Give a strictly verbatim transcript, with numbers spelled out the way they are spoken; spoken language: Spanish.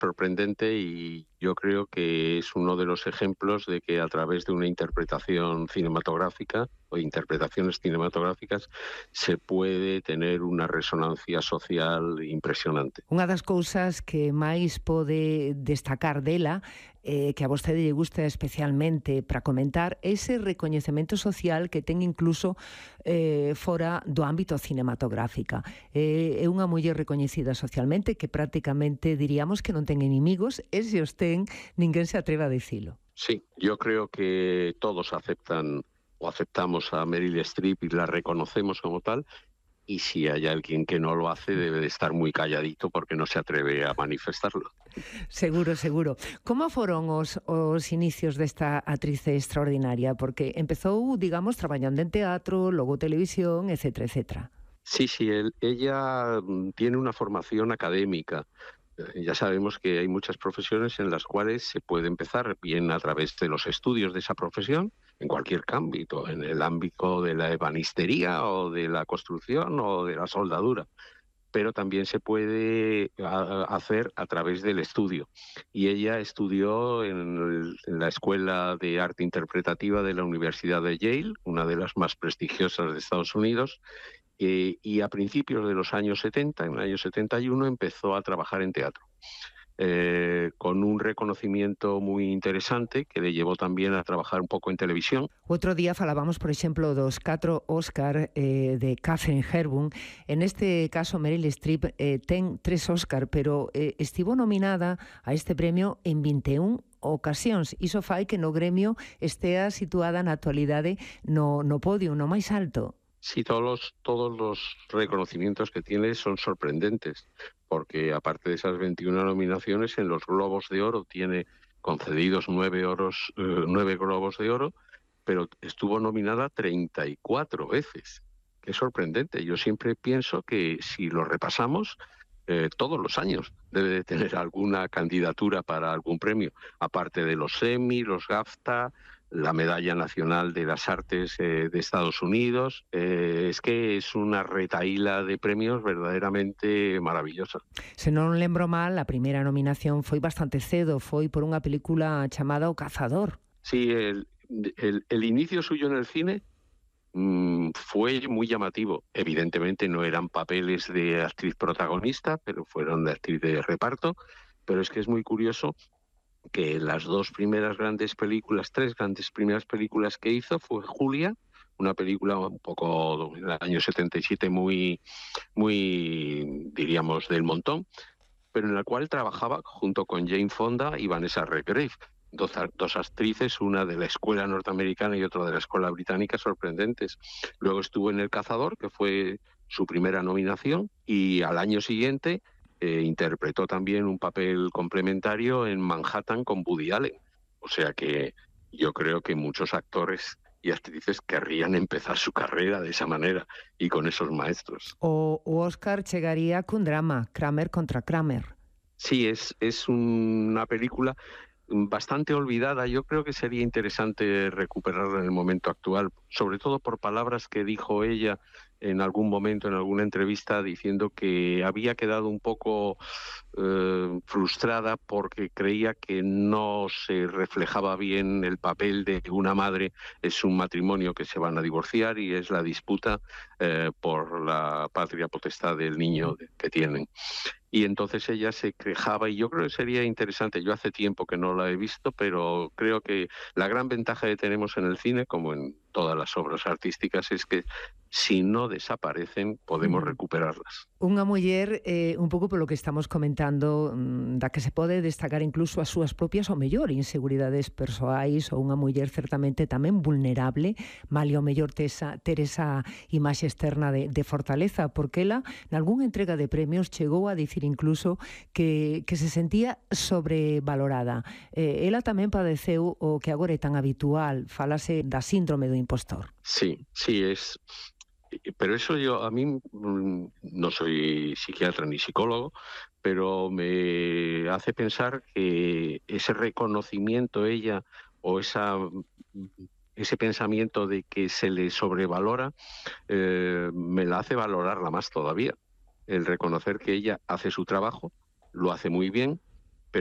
sorprendente y yo creo que es uno de los ejemplos de que a través de una interpretación cinematográfica o interpretaciones cinematográficas se puede tener una resonancia social impresionante. Unha das cousas que máis pode destacar dela, eh, que a vostede lle gusta especialmente para comentar, é ese recoñecemento social que ten incluso eh, fora do ámbito cinematográfica. Eh, é unha muller recoñecida socialmente que prácticamente diríamos que non ten inimigos, e se os ten, ninguén se atreve a dicilo. Sí, yo creo que todos aceptan o aceptamos a Meryl Streep y la reconocemos como tal, y si hay alguien que no lo hace debe de estar muy calladito porque no se atreve a manifestarlo. Seguro, seguro. Como foron os, os inicios desta actriz extraordinaria? Porque empezou, digamos, traballando en teatro, logo televisión, etcétera, etcétera. Sí, sí, él, ella tiene una formación académica. Ya sabemos que hay muchas profesiones en las cuales se puede empezar bien a través de los estudios de esa profesión, en cualquier ámbito, en el ámbito de la ebanistería o de la construcción o de la soldadura, pero también se puede hacer a través del estudio. Y ella estudió en, el, en la Escuela de Arte Interpretativa de la Universidad de Yale, una de las más prestigiosas de Estados Unidos, Eh, y a principios de los años setenta, en el año setenta y uno, empezó a trabajar en teatro, eh, con un reconocimiento muy interesante que le llevó también a trabajar un poco en televisión. Outro día falábamos, por exemplo, dos catro Óscar eh, de Katharine Hepburn. En este caso, Meryl Streep eh, ten tres Óscar, pero eh, estivo nominada a este premio en vinte e un ocasións. Iso fai que no gremio estea situada na actualidade no, no podio, no máis alto. Sí, todos los, todos los reconocimientos que tiene son sorprendentes, porque aparte de esas veintiuna nominaciones, en los Globos de Oro tiene concedidos nueve, oros, eh, nueve Globos de Oro, pero estuvo nominada treinta y cuatro veces. Qué sorprendente. Yo siempre pienso que si lo repasamos, eh, todos los años debe de tener alguna candidatura para algún premio, aparte de los Emmy, los GAFTA, la Medalla Nacional de las Artes eh, de Estados Unidos. Eh, es que es una retahíla de premios verdaderamente maravillosa. Se non lembro mal, a primeira nominación foi bastante cedo, foi por unha película chamada O Cazador. Sí, el, el, el inicio suyo en el cine mmm, fue muy llamativo. Evidentemente no eran papeles de actriz protagonista, pero fueron de actriz de reparto, pero es que es muy curioso que las dos primeras grandes películas, tres grandes primeras películas que hizo fue Julia, una película un poco en el año setenta y siete muy, muy, diríamos, del montón, pero en la cual trabajaba junto con Jane Fonda y Vanessa Redgrave, dos, dos actrices, una de la escuela norteamericana y otra de la escuela británica, sorprendentes. Luego estuvo en El Cazador, que fue su primera nominación, y al año siguiente Eh, interpretó también un papel complementario en Manhattan con Woody Allen. O sea que yo creo que muchos actores y actrices querrían empezar su carrera de esa manera y con esos maestros. O, o Óscar chegaría cun drama, Kramer contra Kramer. Sí, es, es una película bastante olvidada. Yo creo que sería interesante recuperarla en el momento actual, sobre todo por palabras que dijo ella en algún momento, en alguna entrevista, diciendo que había quedado un poco eh, frustrada porque creía que no se reflejaba bien el papel de una madre. Es un matrimonio que se van a divorciar y es la disputa eh, por la patria potestad del niño que tienen. Y entonces ella se quejaba, y yo creo que sería interesante. Yo hace tiempo que no la he visto, pero creo que la gran ventaja que tenemos en el cine, como en todas las obras artísticas, es que si no desaparecen, podemos recuperarlas. Unha muller, eh, un pouco polo que estamos comentando, da que se pode destacar incluso as súas propias, ou mellor, inseguridades persoais, ou unha muller certamente tamén vulnerable, male ao mellor ter esa, ter esa imaxe externa de, de fortaleza, porque ela, nalgúna entrega de premios, chegou a dicir incluso que, que se sentía sobrevalorada. Eh, ela tamén padeceu o que agora é tan habitual, falase da síndrome do impostor. Sí, sí, es... Pero eso yo, a mí, no soy psiquiatra ni psicólogo, pero me hace pensar que ese reconocimiento ella o esa, ese pensamiento de que se le sobrevalora, eh, me la hace valorarla más todavía. El reconocer que ella hace su trabajo, lo hace muy bien,